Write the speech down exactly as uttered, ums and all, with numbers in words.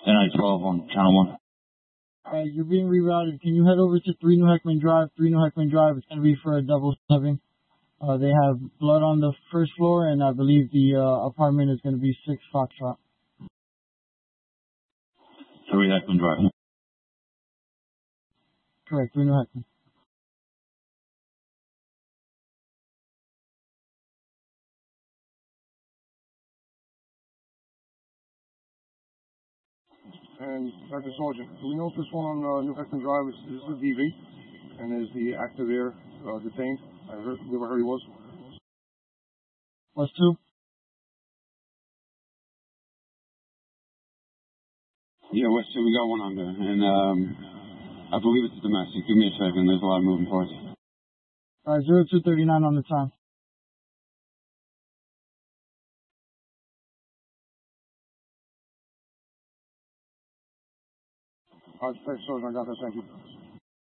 N I twelve on channel one. Uh, you're being rerouted. Can you head over to three New Heckman Drive? three New Heckman Drive. It's going to be for a double seven. Uh, they have blood on the first floor, and I believe the uh, apartment is going to be six Foxtrot. three Heckman Drive. Correct, three New Heckman. And Doctor Sergeant, do we know if this one on uh, New Heckman Drive is, is the D V? And is the actor there uh, detained? I heard, we ever heard he was. Plus two. Yeah, West two, we got one on there, and um, I believe it's domestic. Give me a second, there's a lot of moving parts. All right, zero two thirty-nine on the time. All right, thanks, Sergeant. I got that. Thank you.